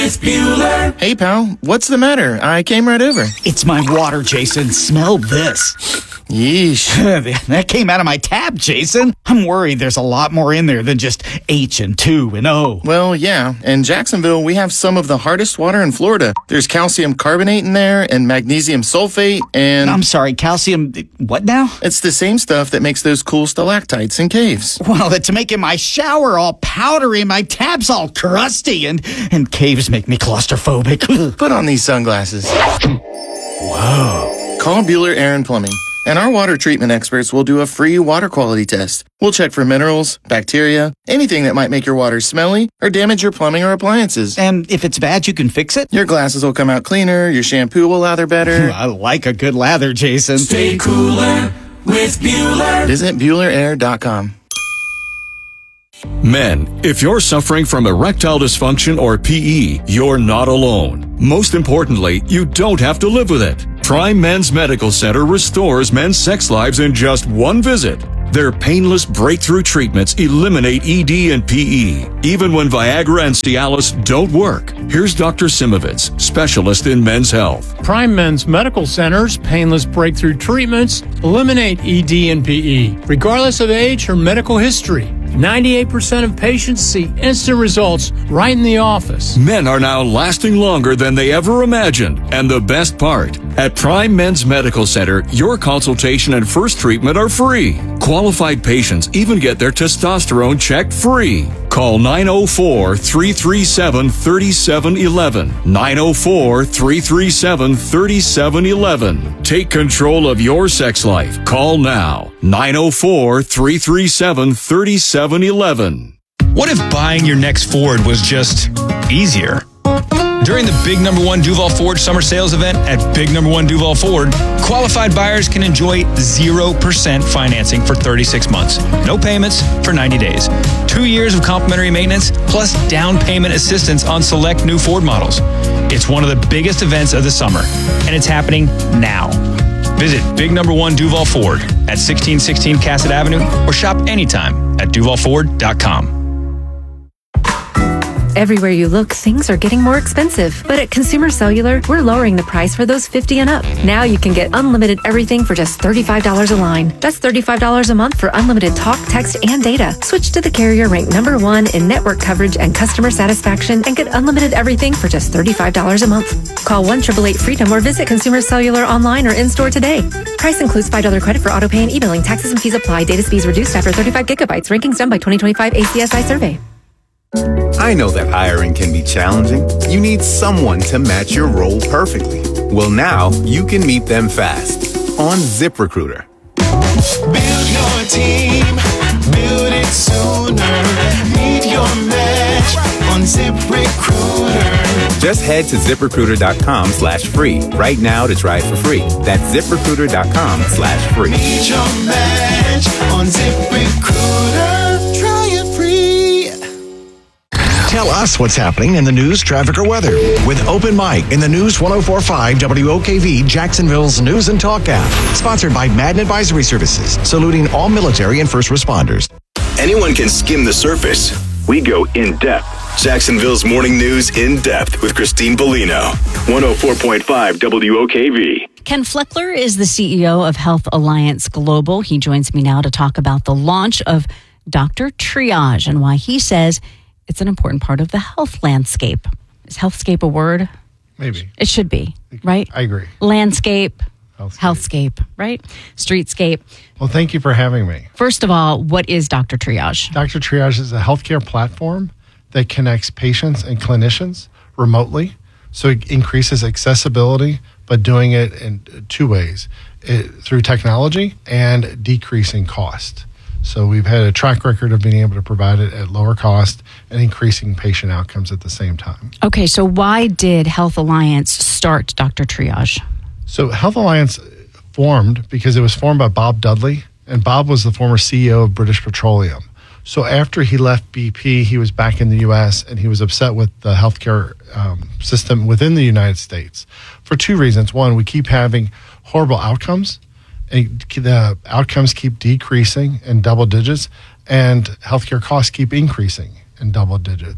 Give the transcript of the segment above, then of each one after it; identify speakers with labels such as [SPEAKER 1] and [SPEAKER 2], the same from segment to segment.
[SPEAKER 1] with Bueller.
[SPEAKER 2] Hey, pal, what's the matter? I came right over.
[SPEAKER 3] It's my water, Jason. Smell this.
[SPEAKER 2] Yeesh.
[SPEAKER 3] That came out of my tap, Jason. I'm worried there's a lot more in there than just H and 2 and O.
[SPEAKER 2] Well, yeah. In Jacksonville, we have some of the hardest water in Florida. There's calcium carbonate in there and magnesium sulfate and...
[SPEAKER 3] I'm sorry, calcium... What now?
[SPEAKER 2] It's the same stuff that makes those cool stalactites in caves.
[SPEAKER 3] Well, it's making my shower all powdery and my tap's all crusty and caves make me claustrophobic.
[SPEAKER 2] Put on these sunglasses.
[SPEAKER 3] Whoa.
[SPEAKER 2] Call Bueller Air and Plumbing, and our water treatment experts will do a free water quality test. We'll check for minerals, bacteria, anything that might make your water smelly or damage your plumbing or appliances.
[SPEAKER 3] And if it's bad, you can fix it?
[SPEAKER 2] Your glasses will come out cleaner, your shampoo will lather better.
[SPEAKER 3] I like a good lather, Jason.
[SPEAKER 1] Stay cooler with Bueller.
[SPEAKER 2] Visit BuellerAir.com.
[SPEAKER 4] Men, if you're suffering from erectile dysfunction or PE, you're not alone. Most importantly, you don't have to live with it. Prime Men's Medical Center restores men's sex lives in just one visit. Their painless breakthrough treatments eliminate ED and PE, even when Viagra and Cialis don't work. Here's Dr. Simovitz, specialist in men's health.
[SPEAKER 5] Prime Men's Medical Center's painless breakthrough treatments eliminate ED and PE, regardless of age or medical history. 98% of patients see instant results right in the office.
[SPEAKER 4] Men are now lasting longer than they ever imagined. And the best part, at Prime Men's Medical Center, your consultation and first treatment are free. Qualified patients even get their testosterone checked free. Call 904-337-3711. 904-337-3711. Take control of your sex life. Call now. 904-337-3711.
[SPEAKER 6] What if buying your next Ford was just easier? During the Big Number One Duval Ford Summer Sales Event at Big Number One Duval Ford, qualified buyers can enjoy 0% financing for 36 months, no payments for 90 days, 2 years of complimentary maintenance, plus down payment assistance on select new Ford models. It's one of the biggest events of the summer, and it's happening now. Visit Big Number One Duval Ford at 1616 Cassett Avenue or shop anytime at duvalford.com.
[SPEAKER 7] Everywhere you look, things are getting more expensive. But at Consumer Cellular, we're lowering the price for those 50 and up. Now you can get unlimited everything for just $35 a line. That's $35 a month for unlimited talk, text, and data. Switch to the carrier ranked #1 in network coverage and customer satisfaction and get unlimited everything for just $35 a month. Call 1-888-FREEDOM or visit Consumer Cellular online or in-store today. Price includes $5 credit for auto pay and e-billing. Taxes and fees apply. Data speeds reduced after 35 gigabytes. Rankings done by 2025 ACSI survey.
[SPEAKER 8] I know that hiring can be challenging. You need someone to match your role perfectly. Well, now you can meet them fast on ZipRecruiter.
[SPEAKER 1] Build your team, build it sooner. Meet your match on ZipRecruiter.
[SPEAKER 8] Just head to ZipRecruiter.com/free right now to try it for free. That's ZipRecruiter.com/free.
[SPEAKER 1] Meet your match on ZipRecruiter. Try it free.
[SPEAKER 9] Tell us what's happening in the news, traffic, or weather with Open Mic in the News 104.5 WOKV Jacksonville's News and Talk app. Sponsored by Madden Advisory Services, saluting all military and first responders.
[SPEAKER 10] Anyone can skim the surface. We go in depth. Jacksonville's Morning News in depth with Christine Bellino. 104.5 WOKV.
[SPEAKER 11] Ken Fleckler is the CEO of Health Alliance Global. He joins me now to talk about the launch of Dr. Triage and why he says it's an important part of the health landscape. Is healthscape a word?
[SPEAKER 12] Maybe.
[SPEAKER 11] It should be, right?
[SPEAKER 12] I agree.
[SPEAKER 11] Landscape, healthscape, right? Streetscape.
[SPEAKER 12] Well, thank you for having me.
[SPEAKER 11] First of all, what is Dr. Triage?
[SPEAKER 12] Dr. Triage is a healthcare platform that connects patients and clinicians remotely. So it increases accessibility, but doing it in two ways, through technology and decreasing cost. So we've had a track record of being able to provide it at lower cost and increasing patient outcomes at the same time.
[SPEAKER 11] Okay, so why did Health Alliance start Dr. Triage?
[SPEAKER 12] So Health Alliance formed because it was formed by Bob Dudley, and Bob was the former CEO of British Petroleum. So after he left BP, he was back in the U.S., and he was upset with the healthcare system within the United States for two reasons. One, we keep having horrible outcomes. And the outcomes keep decreasing in double digits, and healthcare costs keep increasing in double digits.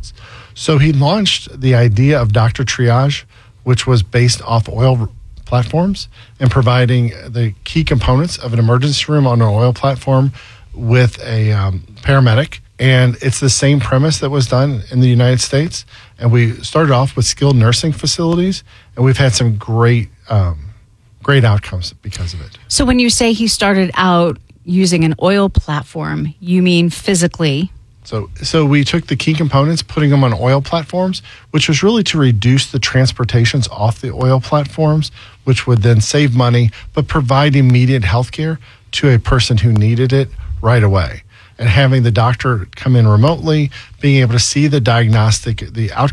[SPEAKER 12] So he launched the idea of Dr. Triage, which was based off oil platforms and providing the key components of an emergency room on an oil platform with a paramedic. And it's the same premise that was done in the United States. And we started off with skilled nursing facilities, and we've had some great outcomes because of it.
[SPEAKER 11] So when you say he started out using an oil platform, you mean physically?
[SPEAKER 12] So we took the key components, putting them on oil platforms, which was really to reduce the transportations off the oil platforms, which would then save money, but provide immediate health care to a person who needed it right away. And having the doctor come in remotely, being able to see the diagnostic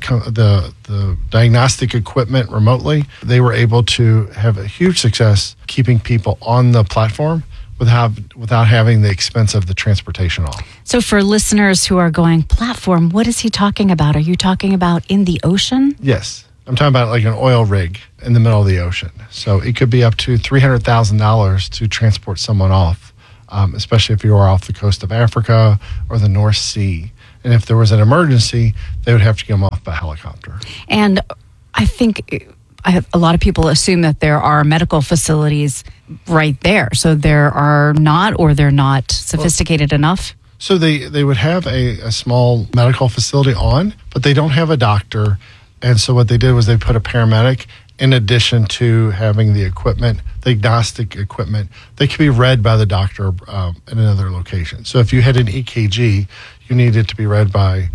[SPEAKER 12] equipment remotely, they were able to have a huge success keeping people on the platform without having the expense of the transportation off.
[SPEAKER 11] So for listeners who are going, platform, what is he talking about? Are you talking about in the ocean?
[SPEAKER 12] Yes. I'm talking about like an oil rig in the middle of the ocean. So it could be up to $300,000 to transport someone off, especially if you are off the coast of Africa or the North Sea. And if there was an emergency, they would have to get them off by helicopter.
[SPEAKER 11] And I think a lot of people assume that there are medical facilities right there. So there are not, or they're not sophisticated enough?
[SPEAKER 12] So they would have a small medical facility on, but they don't have a doctor. And so what they did was they put a paramedic in addition to having the equipment, the diagnostic equipment. They could be read by the doctor in another location. So if you had an EKG, you need it to be read by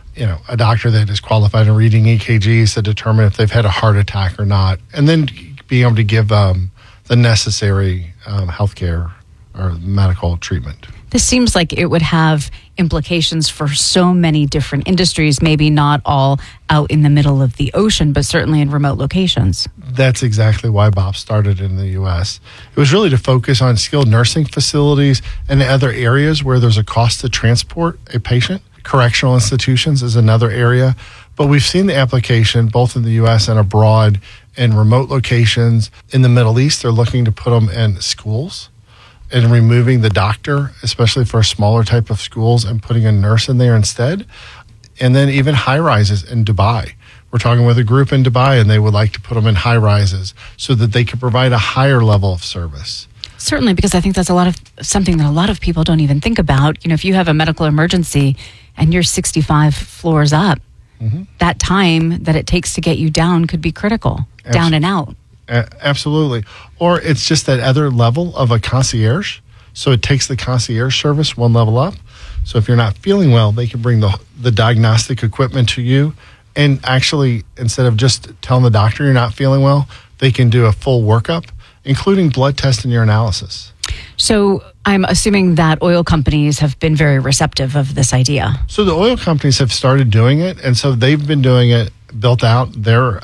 [SPEAKER 12] a doctor that is qualified in reading EKGs to determine if they've had a heart attack or not, and then be able to give the necessary healthcare or medical treatment.
[SPEAKER 11] This seems like it would have implications for so many different industries, maybe not all out in the middle of the ocean, but certainly in remote locations.
[SPEAKER 12] That's exactly why Bob started in the U.S. It was really to focus on skilled nursing facilities and other areas where there's a cost to transport a patient. Correctional institutions is another area. But we've seen the application both in the U.S. and abroad in remote locations. In the Middle East, they're looking to put them in schools and removing the doctor, especially for smaller type of schools, and putting a nurse in there instead. And then even high rises in Dubai. We're talking with a group in Dubai, and they would like to put them in high rises so that they could provide a higher level of service.
[SPEAKER 11] Certainly, because I think that's something that a lot of people don't even think about. If you have a medical emergency and you're 65 floors up, that time that it takes to get you down could be critical, down and out.
[SPEAKER 12] Absolutely. Or it's just that other level of a concierge. So it takes the concierge service one level up. So if you're not feeling well, they can bring the diagnostic equipment to you. And actually, instead of just telling the doctor you're not feeling well, they can do a full workup, including blood test and urinalysis.
[SPEAKER 11] So I'm assuming that oil companies have been very receptive of this idea.
[SPEAKER 12] So the oil companies have started doing it. And so they've been doing it, built out their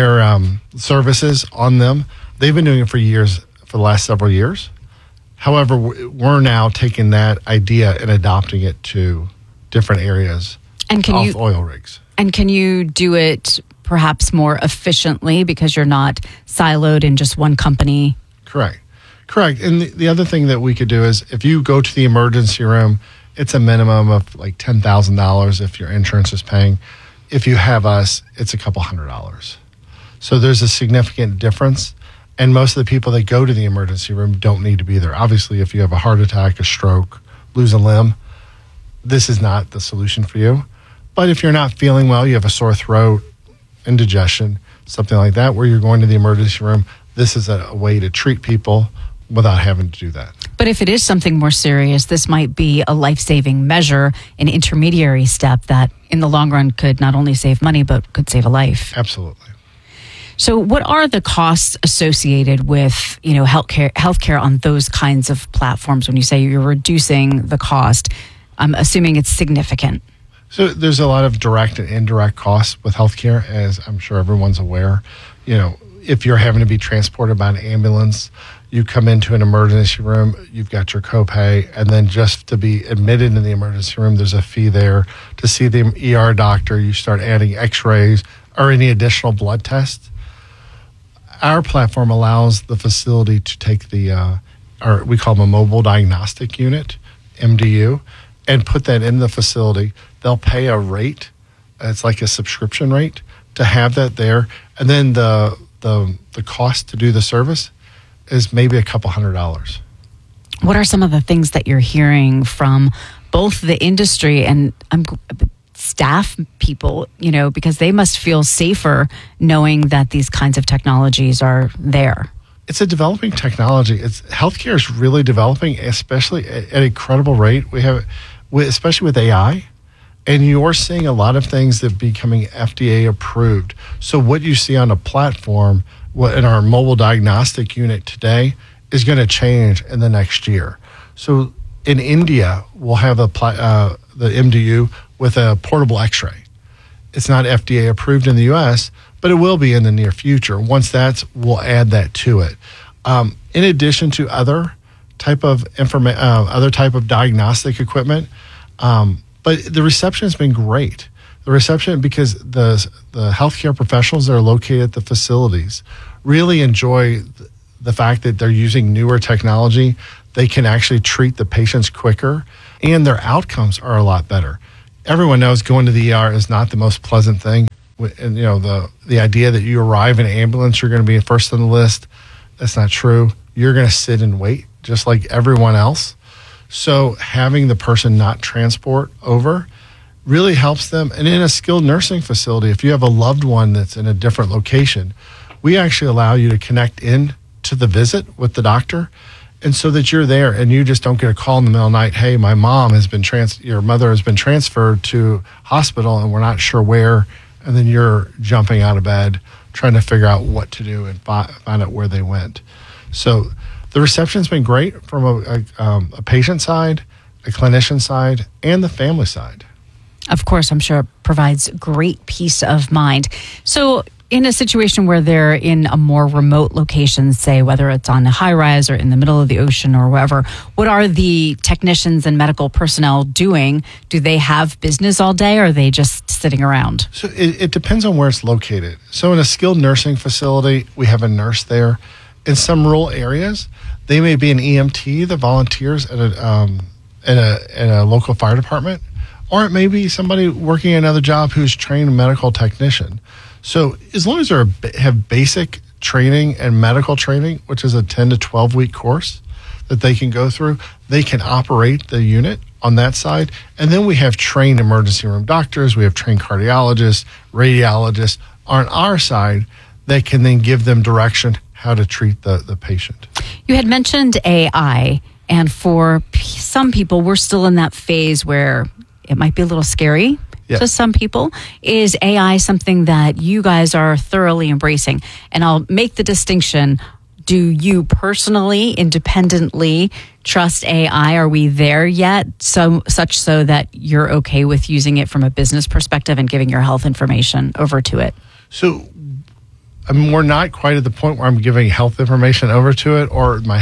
[SPEAKER 12] services on them. They've been doing it for the last several years. However, we're now taking that idea and adopting it to different areas off oil rigs.
[SPEAKER 11] And can you do it perhaps more efficiently because you're not siloed in just one company?
[SPEAKER 12] Correct. And the other thing that we could do is if you go to the emergency room, it's a minimum of like $10,000 if your insurance is paying. If you have us, it's a couple $100. So there's a significant difference. And most of the people that go to the emergency room don't need to be there. Obviously, if you have a heart attack, a stroke, lose a limb, this is not the solution for you. But if you're not feeling well, you have a sore throat, indigestion, something like that, where you're going to the emergency room, this is a way to treat people without having to do that.
[SPEAKER 11] But if it is something more serious, this might be a life-saving measure, an intermediary step that in the long run could not only save money, but could save a life.
[SPEAKER 12] Absolutely.
[SPEAKER 11] So what are the costs associated with, healthcare on those kinds of platforms? When you say you're reducing the cost, I'm assuming it's significant.
[SPEAKER 12] So there's a lot of direct and indirect costs with healthcare, as I'm sure everyone's aware. If you're having to be transported by an ambulance, you come into an emergency room, you've got your copay, and then just to be admitted in the emergency room, there's a fee there. To see the ER doctor, you start adding x-rays or any additional blood tests. Our platform allows the facility to take or we call them a mobile diagnostic unit, MDU, and put that in the facility. They'll pay a rate It's like a subscription rate to have that there. And then the cost to do the service is maybe a couple $100.
[SPEAKER 11] What are some of the things that you're hearing from both the industry and staff people, because they must feel safer knowing that these kinds of technologies are there?
[SPEAKER 12] It's a developing technology. Healthcare is really developing, especially at a credible rate. Especially with AI, and you're seeing a lot of things that are becoming FDA approved. So what you see on a platform, in our mobile diagnostic unit today, is going to change in the next year. So in India, we'll have the MDU with a portable X-ray. It's not FDA approved in the U.S., but it will be in the near future. Once we'll add that to it. In addition to other type of diagnostic equipment, but the reception has been great. The reception, because the healthcare professionals that are located at the facilities really enjoy the fact that they're using newer technology. They can actually treat the patients quicker, and their outcomes are a lot better. Everyone knows going to the ER is not the most pleasant thing. And the idea that you arrive in an ambulance, you're going to be first on the list. That's not true. You're going to sit and wait just like everyone else. So having the person not transport over really helps them. And in a skilled nursing facility, if you have a loved one that's in a different location, we actually allow you to connect in to the visit with the doctor. And so that you're there and you just don't get a call in the middle of the night, hey, my mom has been your mother has been transferred to hospital and we're not sure where. And then you're jumping out of bed, trying to figure out what to do and find out where they went. So the reception's been great from a patient side, a clinician side, and the family side.
[SPEAKER 11] Of course, I'm sure it provides great peace of mind. So in a situation where they're in a more remote location, say whether it's on a high rise or in the middle of the ocean or wherever, what are the technicians and medical personnel doing? Do they have business all day or are they just sitting around?
[SPEAKER 12] So it depends on where it's located. So in a skilled nursing facility, we have a nurse there. In some rural areas, they may be an EMT, the volunteers at a local fire department, or it may be somebody working another job who's trained medical technician. So as long as they have basic training and medical training, which is a 10 to 12 week course that they can go through, they can operate the unit on that side. And then we have trained emergency room doctors, we have trained cardiologists, radiologists on our side that can then give them direction how to treat the patient.
[SPEAKER 11] You had mentioned AI, and for some people, we're still in that phase where it might be a little scary.
[SPEAKER 12] Yeah.
[SPEAKER 11] To some people. Is AI something that you guys are thoroughly embracing? And I'll make the distinction. Do you personally, independently trust AI? Are we there yet? Such so that you're okay with using it from a business perspective and giving your health information over to it?
[SPEAKER 12] So we're not quite at the point where I'm giving health information over to it or my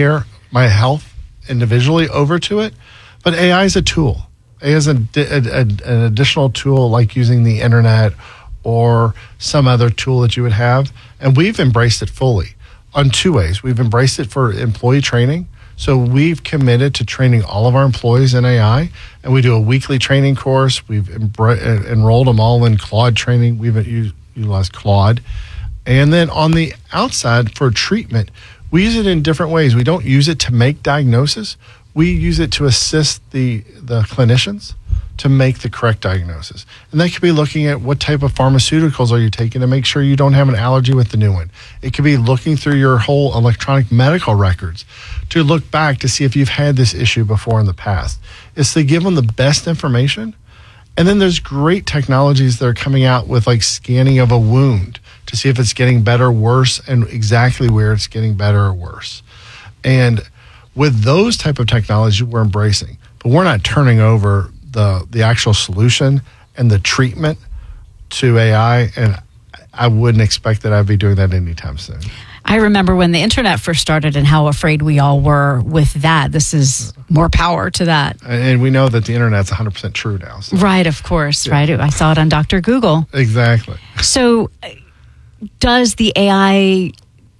[SPEAKER 12] health individually over to it. But AI is a tool. AI is an additional tool like using the internet or some other tool that you would have. And we've embraced it fully on two ways. We've embraced it for employee training. So we've committed to training all of our employees in AI, and we do a weekly training course. We've enrolled them all in Claude training. We've utilized Claude. And then on the outside for treatment, we use it in different ways. We don't use it to make diagnosis. We use it to assist the clinicians to make the correct diagnosis. And that could be looking at what type of pharmaceuticals are you taking to make sure you don't have an allergy with the new one. It could be looking through your whole electronic medical records to look back to see if you've had this issue before in the past. It's to give them the best information. And then there's great technologies that are coming out with like scanning of a wound to see if it's getting better, worse, and exactly where it's getting better or worse. And with those type of technologies, we're embracing, but we're not turning over the actual solution and the treatment to AI, and I wouldn't expect that I'd be doing that anytime soon.
[SPEAKER 11] I remember when the internet first started and how afraid we all were with that. This is more power to that.
[SPEAKER 12] And we know that the internet's 100% true now. So.
[SPEAKER 11] Right, of course, yeah. Right. I saw it on Dr. Google.
[SPEAKER 12] Exactly.
[SPEAKER 11] So does the AI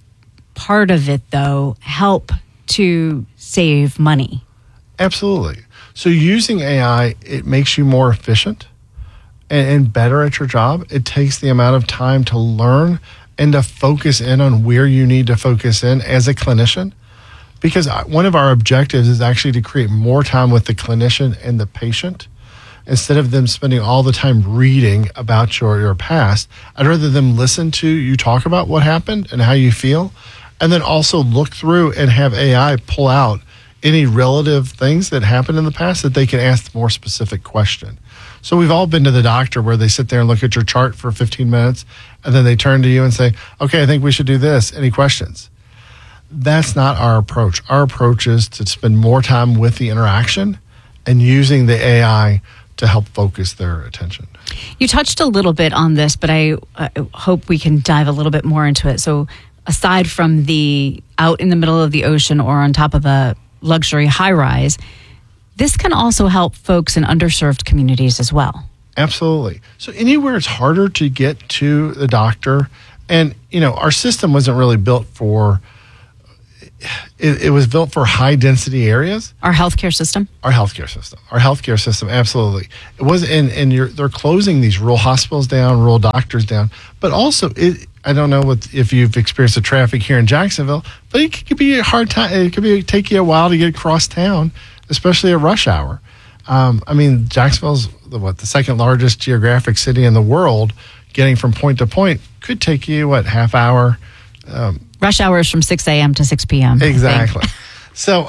[SPEAKER 11] part of it, though, help to save money?
[SPEAKER 12] Absolutely. So using AI, it makes you more efficient. and better at your job, it takes the amount of time to learn and to focus in on where you need to focus in as a clinician. Because one of our objectives is actually to create more time with the clinician and the patient. Instead of them spending all the time reading about your past, I'd rather them listen to you talk about what happened and how you feel, and then also look through and have AI pull out any relative things that happened in the past that they can ask more specific question. So we've all been to the doctor where they sit there and look at your chart for 15 minutes, and then they turn to you and say, okay, I think we should do this. Any questions? That's not our approach. Our approach is to spend more time with the interaction and using the AI to help focus their attention.
[SPEAKER 11] You touched a little bit on this, but I hope we can dive a little bit more into it. So aside from the out in the middle of the ocean or on top of a luxury high-rise, this can also help folks in underserved communities as well.
[SPEAKER 12] Absolutely. So anywhere it's harder to get to the doctor, and our system wasn't really built for, it was built for high density areas.
[SPEAKER 11] Our healthcare system,
[SPEAKER 12] absolutely. It was, and they're closing these rural hospitals down, rural doctors down, but also I don't know if you've experienced the traffic here in Jacksonville, but it could be a hard time. It could take you a while to get across town, especially at rush hour. Jacksonville's the second largest geographic city in the world. Getting from point to point could take you half hour.
[SPEAKER 11] Rush hour is from 6 a.m. to 6 p.m.
[SPEAKER 12] Exactly. So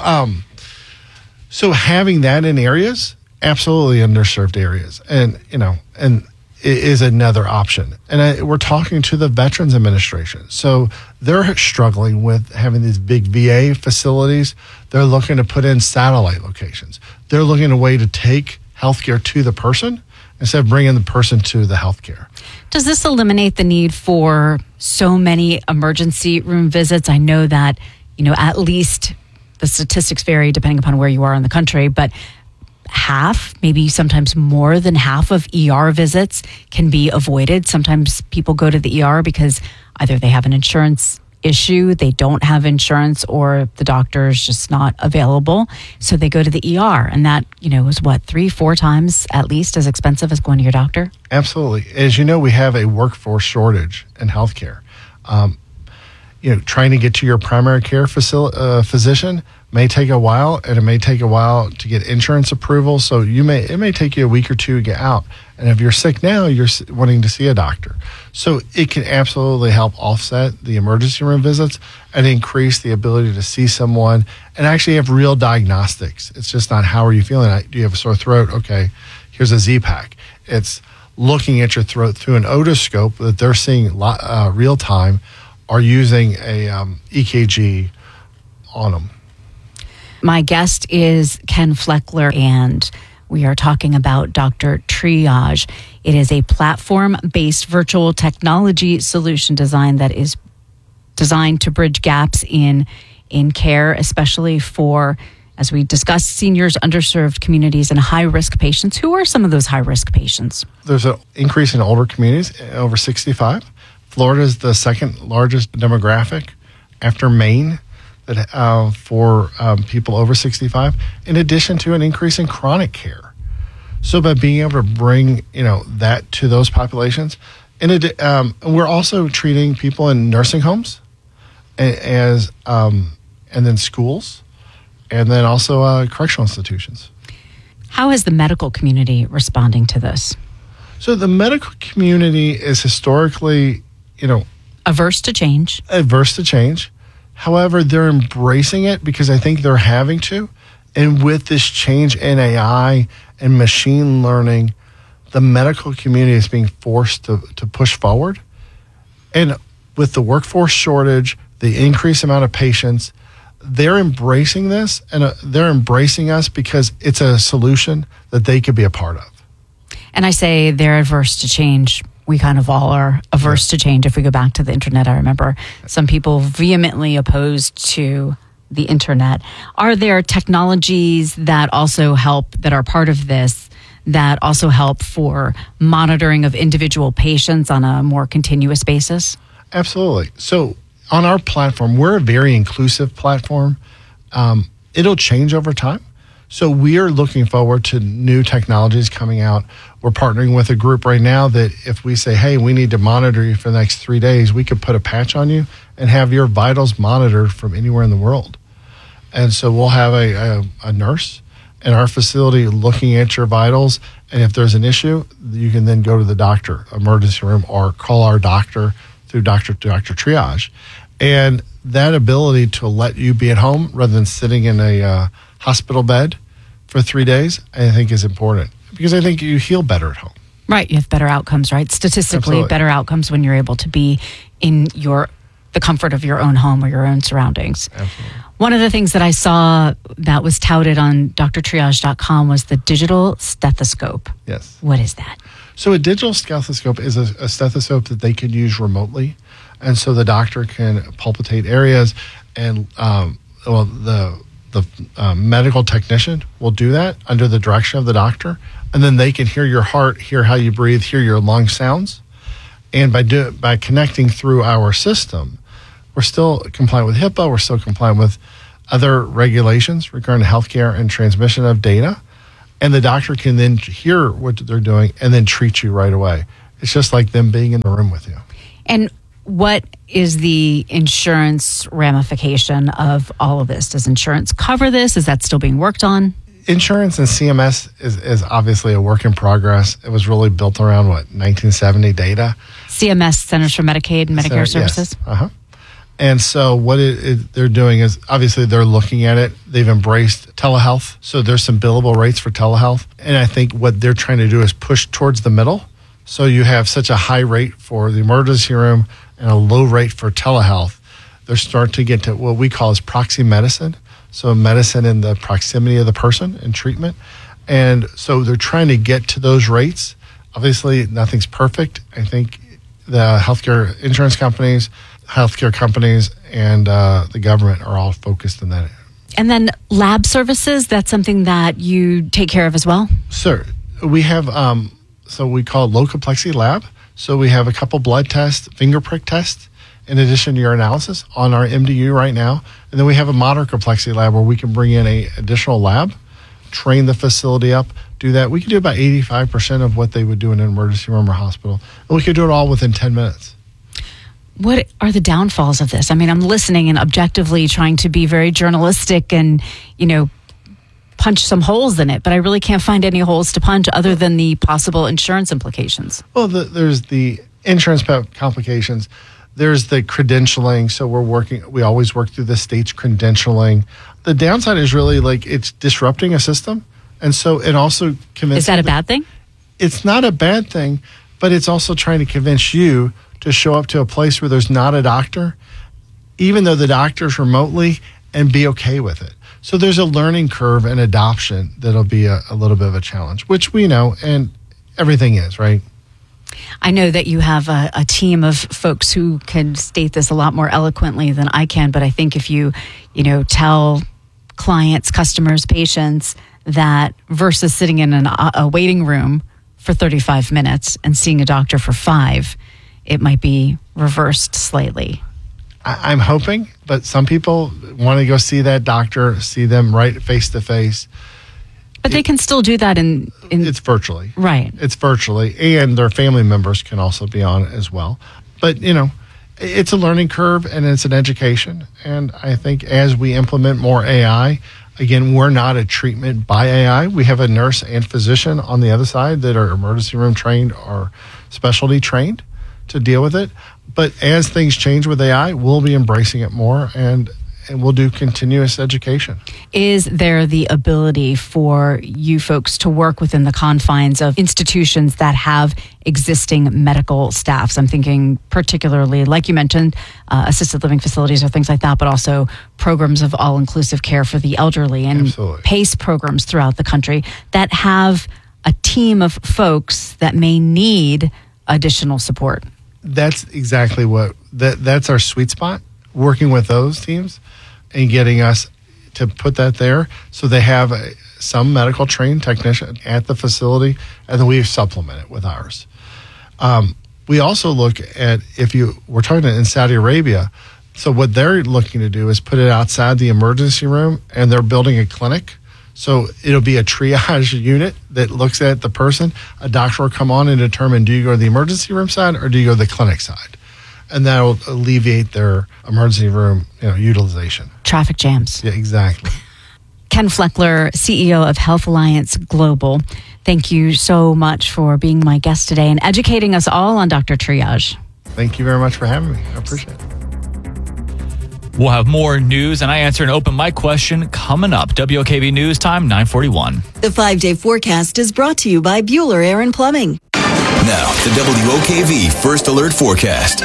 [SPEAKER 12] having that in areas, absolutely underserved areas, and it is another option. And we're talking to the Veterans Administration. So they're struggling with having these big VA facilities. They're looking to put in satellite locations. They're looking at a way to take healthcare to the person instead of bringing the person to the healthcare.
[SPEAKER 11] Does this eliminate the need for so many emergency room visits? I know that, at least the statistics vary depending upon where you are in the country, but half, maybe sometimes more than half of ER visits can be avoided. Sometimes people go to the ER because either they have an insurance issue, they don't have insurance, or the doctor is just not available. So they go to the ER, and that, is 3-4 times at least as expensive as going to your doctor?
[SPEAKER 12] Absolutely. As you know, we have a workforce shortage in healthcare. Trying to get to your primary care physician may take a while, and it may take a while to get insurance approval. So it may take you a week or two to get out. And if you're sick now, you're wanting to see a doctor. So it can absolutely help offset the emergency room visits and increase the ability to see someone and actually have real diagnostics. It's just not how are you feeling? Do you have a sore throat? Okay, here's a Z-Pak. It's looking at your throat through an otoscope that they're seeing real time, or using a EKG on them.
[SPEAKER 11] My guest is Ken Fleckler, and we are talking about Dr. Triage. It is a platform-based virtual technology solution design that is designed to bridge gaps in care, especially for, as we discussed, seniors, underserved communities, and high-risk patients. Who are some of those high-risk patients?
[SPEAKER 12] There's an increase in older communities, over 65. Florida is the second largest demographic after Maine for people over 65, in addition to an increase in chronic care. So by being able to bring that to those populations, and we're also treating people in nursing homes, and then schools, and then also correctional institutions.
[SPEAKER 11] How is the medical community responding to this?
[SPEAKER 12] So the medical community is historically,
[SPEAKER 11] averse to change.
[SPEAKER 12] However, they're embracing it because I think they're having to. And with this change in AI and machine learning, the medical community is being forced to push forward. And with the workforce shortage, the increased amount of patients, they're embracing this, and they're embracing us because it's a solution that they could be a part of.
[SPEAKER 11] And I say they're averse to change. We kind of all are averse to change. If we go back to the internet, I remember some people vehemently opposed to the internet. Are there technologies that also help, that are part of this, that also help for monitoring of individual patients on a more continuous basis?
[SPEAKER 12] Absolutely. So on our platform, we're a very inclusive platform. It'll change over time. So we are looking forward to new technologies coming out. We're partnering with a group right now that if we say, hey, we need to monitor you for the next 3 days, we could put a patch on you and have your vitals monitored from anywhere in the world. And so we'll have a nurse in our facility looking at your vitals. And if there's an issue, you can then go to the doctor, emergency room, or call our doctor through doctor triage. And that ability to let you be at home rather than sitting in a hospital bed for 3 days, I think is important because I think you heal better at home.
[SPEAKER 11] Right. You have better outcomes, right? Statistically,
[SPEAKER 12] Absolutely.
[SPEAKER 11] better outcomes when you're able to be in the comfort of your own home or your own surroundings.
[SPEAKER 12] Absolutely.
[SPEAKER 11] One of the things that I saw that was touted on drtriage.com was the digital stethoscope.
[SPEAKER 12] Yes.
[SPEAKER 11] What is that?
[SPEAKER 12] So a digital stethoscope is a stethoscope that they can use remotely. And so the doctor can palpitate areas and the medical technician will do that under the direction of the doctor. And then they can hear your heart, hear how you breathe, hear your lung sounds. And by connecting through our system, we're still compliant with HIPAA. We're still compliant with other regulations regarding healthcare and transmission of data. And the doctor can then hear what they're doing and then treat you right away. It's just like them being in the room with you.
[SPEAKER 11] And what is the insurance ramification of all of this? Does insurance cover this? Is that still being worked on?
[SPEAKER 12] Insurance and CMS is obviously a work in progress. It was really built around, 1970 data?
[SPEAKER 11] CMS, Centers for Medicaid and Medicare Services?
[SPEAKER 12] Yes. Uh-huh. And so what they're doing is, obviously, they're looking at it. They've embraced telehealth. So there's some billable rates for telehealth. And I think what they're trying to do is push towards the middle. So you have such a high rate for the emergency room and a low rate for telehealth. They're starting to get to what we call as proxy medicine. So medicine in the proximity of the person and treatment. And so they're trying to get to those rates. Obviously, nothing's perfect. I think the healthcare insurance companies, healthcare companies, and the government are all focused on that.
[SPEAKER 11] And then lab services, that's something that you take care of as well?
[SPEAKER 12] Sir, we have, so we call it low complexity lab. So we have a couple blood tests, finger prick tests, in addition to your analysis on our MDU right now. And then we have a moderate complexity lab where we can bring in a additional lab, train the facility up, do that. We can do about 85% of what they would do in an emergency room or hospital. And we could do it all within 10 minutes.
[SPEAKER 11] What are the downfalls of this? I mean, I'm listening and objectively trying to be very journalistic and, punch some holes in it, but I really can't find any holes to punch other than the possible insurance implications.
[SPEAKER 12] Well, there's the insurance complications. There's the credentialing. So we always work through the state's credentialing. The downside is really it's disrupting a system. And so it also convinces.
[SPEAKER 11] Is that a bad thing?
[SPEAKER 12] It's not a bad thing, but it's also trying to convince you to show up to a place where there's not a doctor, even though the doctor's remotely, and be okay with it. So there's a learning curve and adoption that'll be a little bit of a challenge, which we know, and everything is, right?
[SPEAKER 11] I know that you have a team of folks who can state this a lot more eloquently than I can, but I think if you tell clients, customers, patients that versus sitting in a waiting room for 35 minutes and seeing a doctor for 5, it might be reversed slightly.
[SPEAKER 12] I'm hoping, but some people want to go see that doctor, see them right face to face.
[SPEAKER 11] But they can still do that in
[SPEAKER 12] it's virtually.
[SPEAKER 11] Right.
[SPEAKER 12] It's virtually, and their family members can also be on it as well. But, it's a learning curve and it's an education. And I think as we implement more AI, again, we're not a treatment by AI. We have a nurse and physician on the other side that are emergency room trained or specialty trained to deal with it. But as things change with AI, we'll be embracing it more and we'll do continuous education.
[SPEAKER 11] Is there the ability for you folks to work within the confines of institutions that have existing medical staffs? I'm thinking particularly, like you mentioned, assisted living facilities or things like that, but also programs of all-inclusive care for the elderly and
[SPEAKER 12] Absolutely.
[SPEAKER 11] PACE programs throughout the country that have a team of folks that may need additional support.
[SPEAKER 12] That's exactly that's our sweet spot, working with those teams and getting us to put that there so they have some medical trained technician at the facility, and then we supplement it with ours. We also look at, we're talking in Saudi Arabia, so what they're looking to do is put it outside the emergency room, and they're building a clinic So it'll be a triage unit that looks at the person. A doctor will come on and determine, do you go to the emergency room side or do you go to the clinic side? And that will alleviate their emergency room utilization.
[SPEAKER 11] Traffic jams.
[SPEAKER 12] Yeah, exactly.
[SPEAKER 11] Ken Fleckler, CEO of Health Alliance Global. Thank you so much for being my guest today and educating us all on Dr. Triage.
[SPEAKER 12] Thank you very much for having me. I appreciate it.
[SPEAKER 13] We'll have more news, and I answer an open mic question coming up. WOKV News Time, 9:41.
[SPEAKER 14] The 5-day forecast is brought to you by Bueller Air and Plumbing.
[SPEAKER 15] Now, the WOKV First Alert Forecast.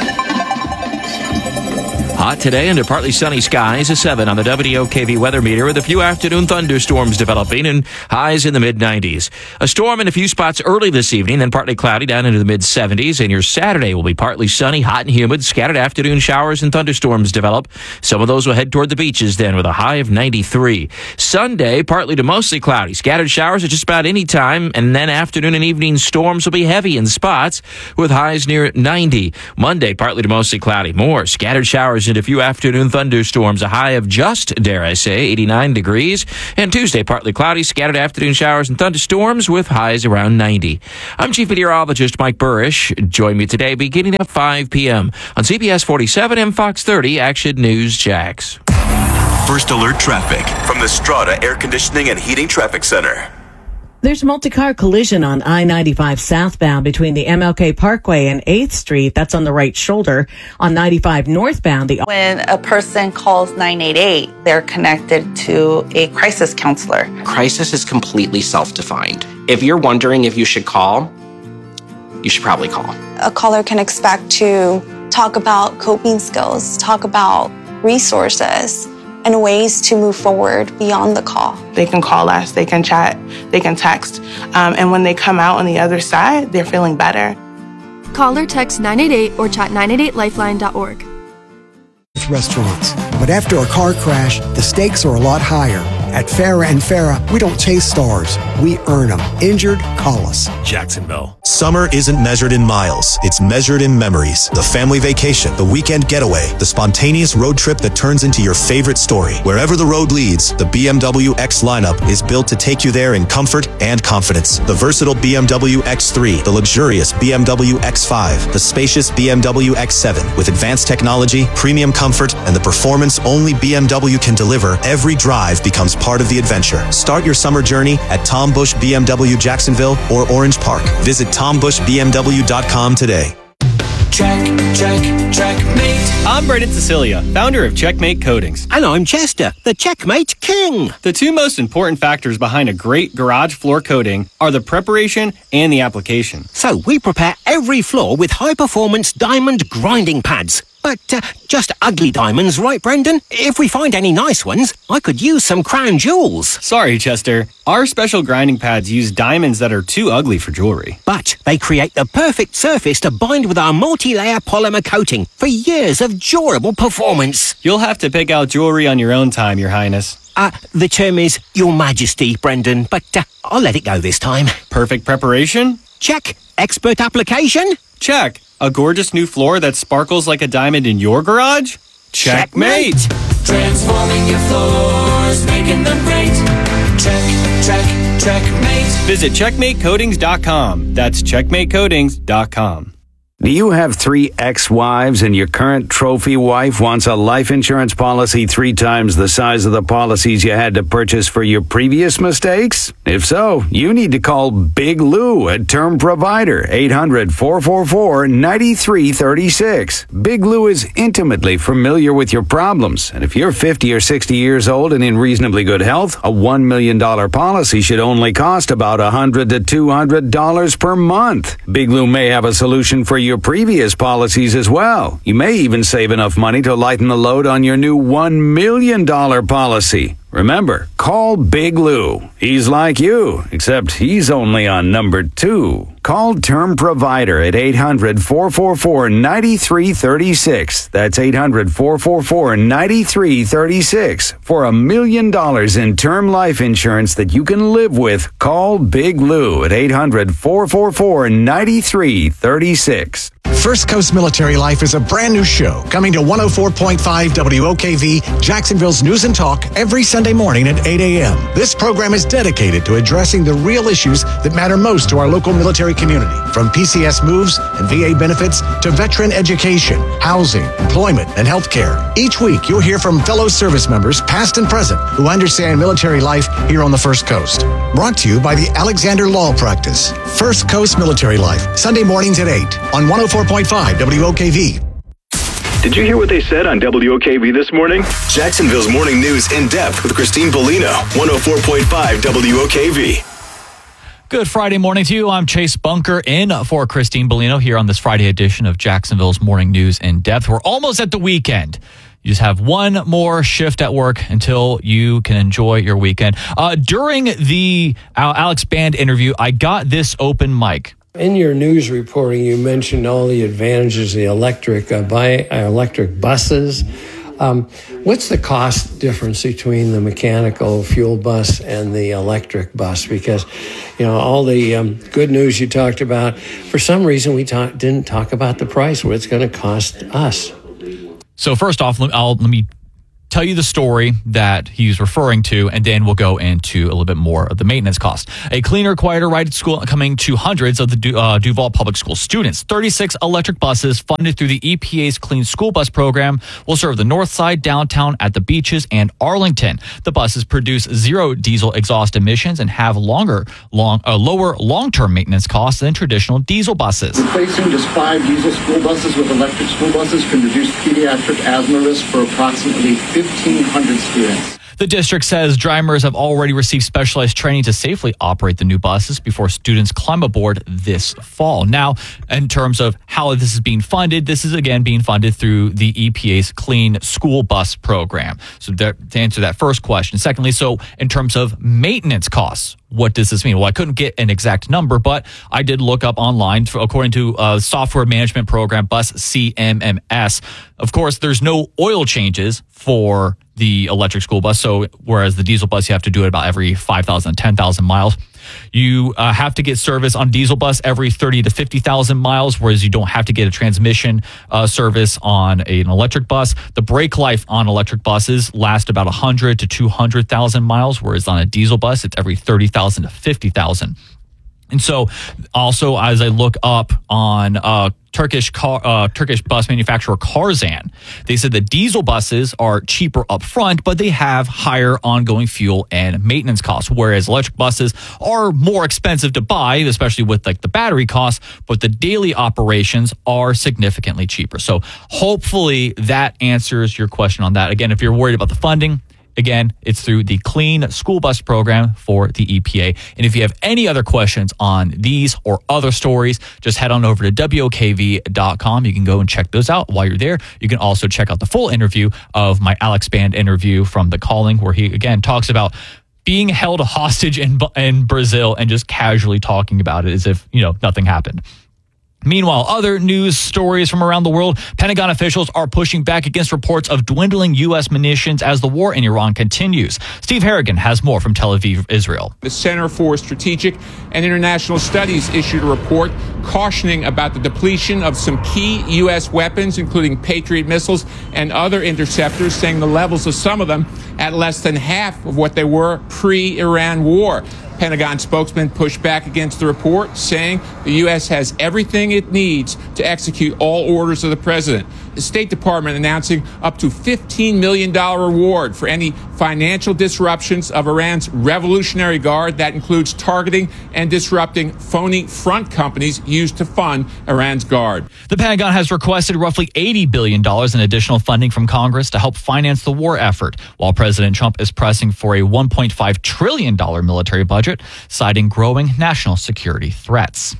[SPEAKER 16] Hot today under partly sunny skies, a 7 on the WOKV weather meter with a few afternoon thunderstorms developing and highs in the mid-90s. A storm in a few spots early this evening, then partly cloudy down into the mid-70s. And your Saturday will be partly sunny, hot and humid. Scattered afternoon showers and thunderstorms develop. Some of those will head toward the beaches then with a high of 93. Sunday, partly to mostly cloudy. Scattered showers at just about any time. And then afternoon and evening storms will be heavy in spots with highs near 90. Monday, partly to mostly cloudy. More scattered showers and a few afternoon thunderstorms, a high of just, dare I say, 89 degrees. And Tuesday, partly cloudy, scattered afternoon showers and thunderstorms with highs around 90. I'm Chief Meteorologist Mike Burrish. Join me today beginning at 5 p.m. on CBS 47 and Fox 30 Action News Jax.
[SPEAKER 10] First Alert Traffic from the Strata Air Conditioning and Heating Traffic Center.
[SPEAKER 17] There's a multi-car collision on I-95 southbound between the MLK Parkway and 8th Street. That's on the right shoulder. On 95 northbound,
[SPEAKER 18] when a person calls 988, they're connected to a crisis counselor.
[SPEAKER 19] Crisis is completely self-defined. If you're wondering if you should call, you should probably call.
[SPEAKER 20] A caller can expect to talk about coping skills, talk about resources, and ways to move forward beyond the call.
[SPEAKER 21] They can call us, they can chat, they can text, and when they come out on the other side, they're feeling better.
[SPEAKER 22] Call or text 988 or chat 988lifeline.org.
[SPEAKER 23] Restaurants. But after a car crash, the stakes are a lot higher. At Farah and Farah, we don't chase stars, we earn them. Injured? Call us.
[SPEAKER 24] Jacksonville. Summer isn't measured in miles, it's measured in memories. The family vacation, the weekend getaway, the spontaneous road trip that turns into your favorite story. Wherever the road leads, the BMW X lineup is built to take you there in comfort and confidence. The versatile BMW X3, the luxurious BMW X5, the spacious BMW X7 with advanced technology, premium comfort, and the performance only BMW can deliver. Every drive becomes part of the adventure. Start your summer journey at Tom Bush BMW Jacksonville or Orange Park. Visit TomBushBMW.com today.
[SPEAKER 25] Checkmate. I'm Brendan Cecilia, founder of Checkmate Coatings.
[SPEAKER 26] And I'm Chester, the Checkmate King.
[SPEAKER 25] The two most important factors behind a great garage floor coating are the preparation and the application.
[SPEAKER 26] So we prepare every floor with high-performance diamond grinding pads. But just ugly diamonds, right, Brendan? If we find any nice ones, I could use some crown jewels.
[SPEAKER 25] Sorry, Chester. Our special grinding pads use diamonds that are too ugly for jewelry.
[SPEAKER 26] But they create the perfect surface to bind with our multi-layer polymer coating for years of durable performance.
[SPEAKER 25] You'll have to pick out jewelry on your own time, Your Highness.
[SPEAKER 26] The term is Your Majesty, Brendan, but I'll let it go this time.
[SPEAKER 25] Perfect preparation?
[SPEAKER 26] Check. Expert application?
[SPEAKER 25] Check. A gorgeous new floor that sparkles like a diamond in your garage? Checkmate!
[SPEAKER 1] Transforming your floors, making them great. Checkmate.
[SPEAKER 25] Visit CheckmateCoatings.com. That's CheckmateCoatings.com.
[SPEAKER 27] Do you have 3 ex-wives and your current trophy wife wants a life insurance policy 3 times the size of the policies you had to purchase for your previous mistakes? If so, you need to call Big Lou at Term Provider, 800-444-9336. Big Lou is intimately familiar with your problems, and if you're 50 or 60 years old and in reasonably good health, a $1 million policy should only cost about $100 to $200 per month. Big Lou may have a solution for your previous policies as well. You may even save enough money to lighten the load on your new $1 million policy. Remember, call Big Lou. He's like you, except he's only on number 2. Call Term Provider at 800-444-9336. That's 800-444-9336 for $1 million in term life insurance that you can live with. Call Big Lou at 800-444-9336.
[SPEAKER 9] First Coast Military Life is a brand new show coming to 104.5 WOKV, Jacksonville's News and Talk, every Sunday morning at 8 a.m. This program is dedicated to addressing the real issues that matter most to our local military community, from PCS moves and VA benefits to veteran education, housing, employment, and health care. Each week, you'll hear from fellow service members, past and present, who understand military life here on the First Coast. Brought to you by the Alexander Law Practice. First Coast Military Life, Sunday mornings at 8 on 104.5 WOKV.
[SPEAKER 10] Did you hear what they said on WOKV this morning? Jacksonville's morning news in depth with Christine Bellino, 104.5 WOKV.
[SPEAKER 13] Good Friday morning to you. I'm Chase Bunker in for Christine Bellino here on this Friday edition of Jacksonville's morning news in depth. We're almost at the weekend. You just have one more shift at work until you can enjoy your weekend. During the Alex Band interview, I got this open mic.
[SPEAKER 2] In your news reporting, you mentioned all the advantages of the electric buses. What's the cost difference between the mechanical fuel bus and the electric bus? Because, all the good news you talked about, for some reason we didn't talk about the price, what it's going to cost us.
[SPEAKER 13] So first off, let me tell you the story that he's referring to, and then we'll go into a little bit more of the maintenance cost. A cleaner, quieter ride at school coming to hundreds of the Duval Public School students. 36 electric buses funded through the EPA's Clean School Bus Program will serve the North Side, downtown, at the beaches, and Arlington. The buses produce zero diesel exhaust emissions and have lower long-term maintenance costs than traditional diesel buses.
[SPEAKER 3] Replacing just 5 diesel school buses with electric school buses can reduce pediatric asthma risk for approximately 1,500 students.
[SPEAKER 13] The district says drivers have already received specialized training to safely operate the new buses before students climb aboard this fall. Now, in terms of how this is being funded, this is again being funded through the EPA's Clean School Bus Program. So to answer that first question. Secondly, so in terms of maintenance costs, what does this mean? Well, I couldn't get an exact number, but I did look up online. According to software management program Bus CMMS, of course, there's no oil changes for the electric school bus. So whereas the diesel bus, you have to do it about every 5,000, 10,000 miles. You have to get service on diesel bus every 30 to 50,000 miles, whereas you don't have to get a transmission service on an electric bus. The brake life on electric buses lasts about 100 to 200,000 miles, whereas on a diesel bus, it's every 30,000 to 50,000. And so also, as I look up on Turkish bus manufacturer Karzan, they said that diesel buses are cheaper up front, but they have higher ongoing fuel and maintenance costs, whereas electric buses are more expensive to buy, especially with like the battery costs, but the daily operations are significantly cheaper. So hopefully that answers your question on that. Again, if you're worried about the funding, again, it's through the Clean School Bus Program for the EPA. And if you have any other questions on these or other stories, just head on over to WOKV.com. You can go and check those out while you're there. You can also check out the full interview of my Alex Band interview from The Calling, where he, again, talks about being held hostage in Brazil and just casually talking about it as if, nothing happened. Meanwhile, other news stories from around the world, Pentagon officials are pushing back against reports of dwindling U.S. munitions as the war in Iran continues. Steve Harrigan has more from Tel Aviv, Israel.
[SPEAKER 4] The Center for Strategic and International Studies issued a report cautioning about the depletion of some key U.S. weapons, including Patriot missiles and other interceptors, saying the levels of some of them at less than half of what they were pre-Iran war. Pentagon spokesman pushed back against the report, saying the U.S. has everything it needs to execute all orders of the president. The State Department announcing up to $15 million reward for any financial disruptions of Iran's Revolutionary Guard. That includes targeting and disrupting phony front companies used to fund Iran's Guard.
[SPEAKER 13] The Pentagon has requested roughly $80 billion in additional funding from Congress to help finance the war effort, while President Trump is pressing for a $1.5 trillion military budget, citing growing national security threats.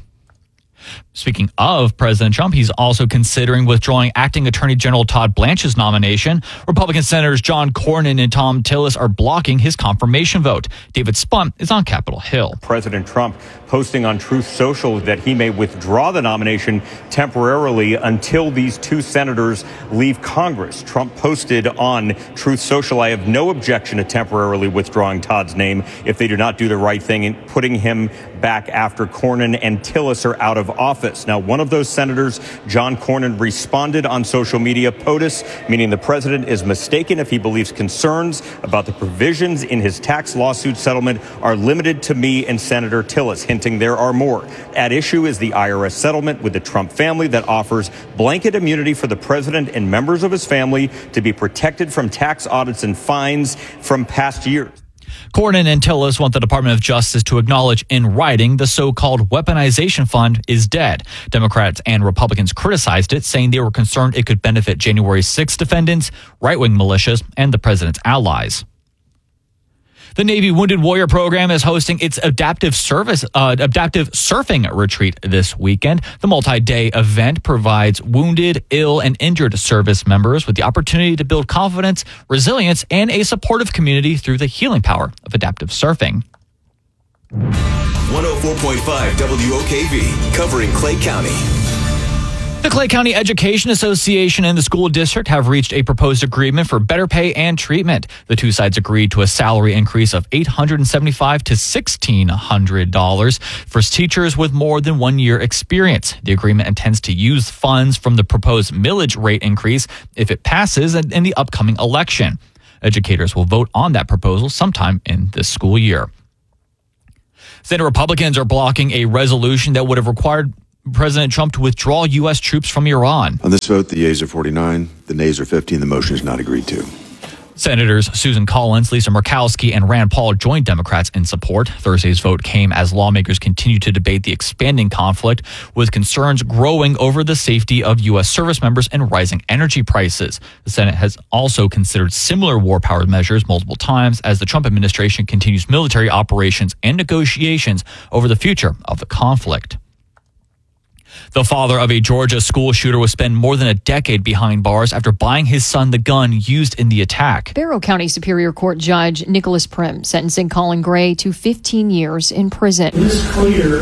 [SPEAKER 13] Speaking of President Trump, he's also considering withdrawing acting Attorney General Todd Blanche's nomination. Republican Senators John Cornyn and Tom Tillis are blocking his confirmation vote. David Spunt is on Capitol Hill.
[SPEAKER 5] President Trump posting on Truth Social that he may withdraw the nomination temporarily until these two senators leave Congress. Trump posted on Truth Social, "I have no objection to temporarily withdrawing Todd's name if they do not do the right thing in putting him back after Cornyn and Tillis are out of office." office. Now, one of those senators, John Cornyn, responded on social media, POTUS, meaning the president is mistaken if he believes concerns about the provisions in his tax lawsuit settlement are limited to me and Senator Tillis, hinting there are more. At issue is the IRS settlement with the Trump family that offers blanket immunity for the president and members of his family to be protected from tax audits and fines from past years.
[SPEAKER 13] Cornyn and Tillis want the Department of Justice to acknowledge in writing the so-called weaponization fund is dead. Democrats and Republicans criticized it, saying they were concerned it could benefit January 6 defendants, right-wing militias, and the president's allies. The Navy Wounded Warrior Program is hosting its adaptive surfing retreat this weekend. The multi-day event provides wounded, ill, and injured service members with the opportunity to build confidence, resilience, and a supportive community through the healing power of adaptive surfing.
[SPEAKER 6] 104.5 WOKV, covering Clay County.
[SPEAKER 13] The Clay County Education Association and the school district have reached a proposed agreement for better pay and treatment. The two sides agreed to a salary increase of $875 to $1,600 for teachers with more than 1 year experience. The agreement intends to use funds from the proposed millage rate increase if it passes in the upcoming election. Educators will vote on that proposal sometime in this school year. Senate Republicans are blocking a resolution that would have required President Trump to withdraw U.S. troops from Iran.
[SPEAKER 7] On this vote, the yeas are 49, the nays are 50, and the motion is not agreed to.
[SPEAKER 13] Senators Susan Collins, Lisa Murkowski, and Rand Paul joined Democrats in support. Thursday's vote came as lawmakers continue to debate the expanding conflict, with concerns growing over the safety of U.S. service members and rising energy prices. The Senate has also considered similar war power measures multiple times as the Trump administration continues military operations and negotiations over the future of the conflict. The father of a Georgia school shooter will spend more than a decade behind bars after buying his son the gun used in the attack.
[SPEAKER 8] Barrow County Superior Court Judge Nicholas Prim sentencing Colin Gray to 15 years in prison.
[SPEAKER 11] It is clear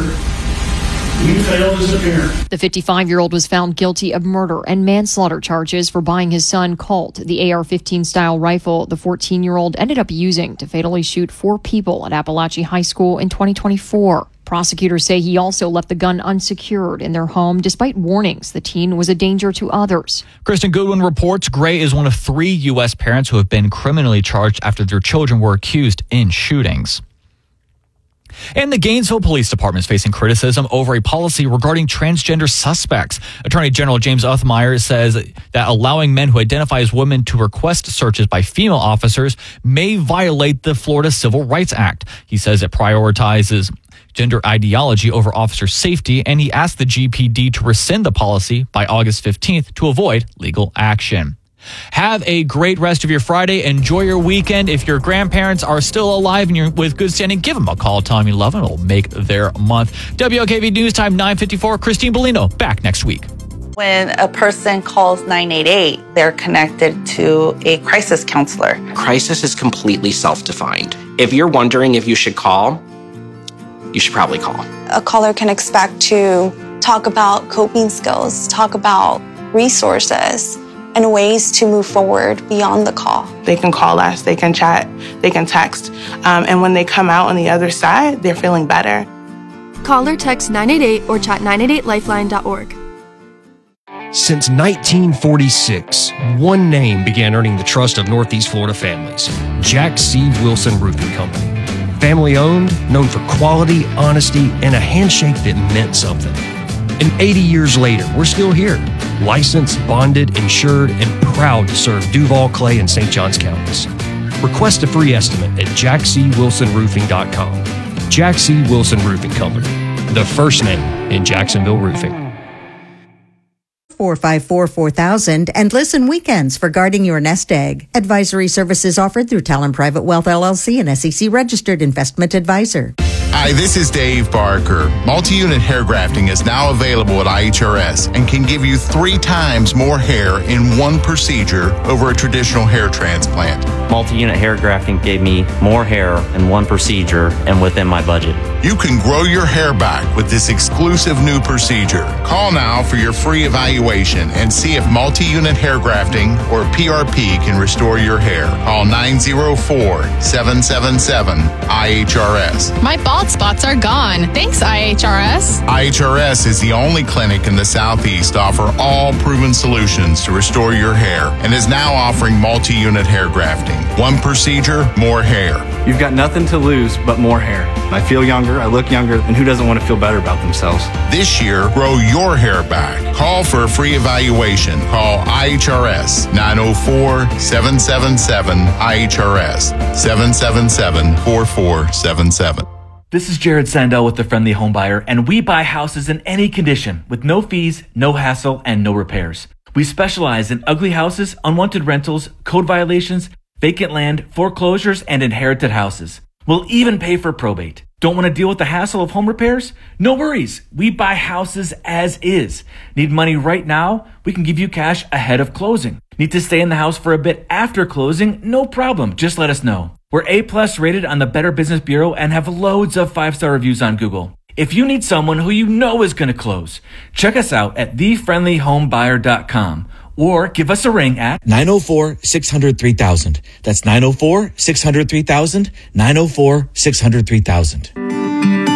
[SPEAKER 11] you failed as a parent.
[SPEAKER 8] The 55-year-old was found guilty of murder and manslaughter charges for buying his son Colt, the AR-15 style rifle the 14-year-old ended up using to fatally shoot 4 people at Appalachia High School in 2024. Prosecutors say he also left the gun unsecured in their home despite warnings the teen was a danger to others.
[SPEAKER 13] Kristen Goodwin reports Gray is one of 3 U.S. parents who have been criminally charged after their children were accused in shootings. And the Gainesville Police Department is facing criticism over a policy regarding transgender suspects. Attorney General James Othmeyer says that allowing men who identify as women to request searches by female officers may violate the Florida Civil Rights Act. He says it prioritizes gender ideology over officer safety, and he asked the GPD to rescind the policy by August 15th to avoid legal action. Have a great rest of your Friday. Enjoy your weekend. If your grandparents are still alive and you're with good standing, give them a call. Tell them you love them. It'll make their month. WOKV News Time 9:54. Christine Bellino back next week.
[SPEAKER 18] When a person calls 988, they're connected to a crisis counselor.
[SPEAKER 19] Crisis is completely self-defined. If you're wondering if you should call, you should probably call.
[SPEAKER 20] A caller can expect to talk about coping skills, talk about resources, and ways to move forward beyond the call.
[SPEAKER 21] They can call us, they can chat, they can text, and when they come out on the other side, they're feeling better.
[SPEAKER 22] Call or text 988 or chat 988lifeline.org.
[SPEAKER 12] Since 1946, one name began earning the trust of Northeast Florida families: Jack C. Wilson Roofing Company. Family owned, known for quality, honesty, and a handshake that meant something. And 80 years later, we're still here, licensed, bonded, insured, and proud to serve Duval, Clay, and St. Johns counties. Request a free estimate at jackcwilsonroofing.com. Jack C. Wilson Roofing Company, the first name in Jacksonville roofing.
[SPEAKER 14] 454-4000 and listen weekends for guarding your nest egg. Advisory services offered through Talon Private Wealth LLC, an SEC registered investment advisor.
[SPEAKER 15] Hi, this is Dave Barker. Multi-unit hair grafting is now available at IHRS and can give you 3 times more hair in one procedure over a traditional hair transplant.
[SPEAKER 28] Multi-unit hair grafting gave me more hair in one procedure and within my budget.
[SPEAKER 15] You can grow your hair back with this exclusive new procedure. Call now for your free evaluation and see if multi-unit hair grafting or PRP can restore your hair. Call 904-777-IHRS.
[SPEAKER 29] My bald
[SPEAKER 1] spots are gone. Thanks, IHRS.
[SPEAKER 15] IHRS is the only clinic in the Southeast to offer all proven solutions to restore your hair and is now offering multi-unit hair grafting. One procedure, more hair.
[SPEAKER 16] You've got nothing to lose but more hair. I feel younger, I look younger, and who doesn't want to feel better about themselves?
[SPEAKER 15] This year, grow your hair back. Call for a free evaluation. Call IHRS 904-777-IHRS 777-4477.
[SPEAKER 17] This is Jared Sandell with the Friendly Home Buyer, and we buy houses in any condition with no fees, no hassle, and no repairs. We specialize in ugly houses, unwanted rentals, code violations, vacant land, foreclosures, and inherited houses. We'll even pay for probate. Don't want to deal with the hassle of home repairs? No worries. We buy houses as is. Need money right now? We can give you cash ahead of closing. Need to stay in the house for a bit after closing? No problem. Just let us know. We're A+ rated on the Better Business Bureau and have loads of 5-star reviews on Google. If you need someone who you know is going to close, check us out at thefriendlyhomebuyer.com or give us a ring at
[SPEAKER 23] 904-600-3000. That's 904-600-3000, 904-600-3000.